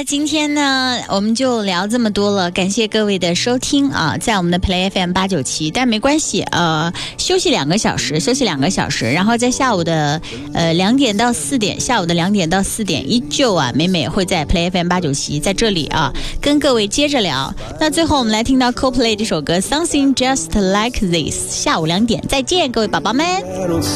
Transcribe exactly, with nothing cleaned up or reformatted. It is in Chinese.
啦，今天呢我们就聊这么多了，感谢各位的收听啊，在我们的 Play F M 八九七，但没关系，呃，休息两个小时，休息两个小时，然后在下午的呃两点到四点，下午的两点到四点，依旧啊，美美会在 Play F M 八九七在这里啊，跟各位接着聊。那最后我们来听到 Coldplay 这首歌 Something Just Like This， 下午两点再见，各位宝宝们。